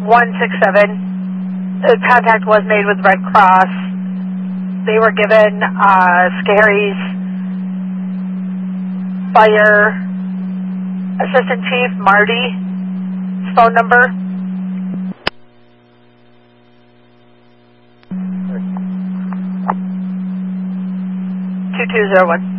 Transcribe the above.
167. The contact was made with Red Cross. They were given Scary's Fire Assistant Chief Marty's phone number. 2201.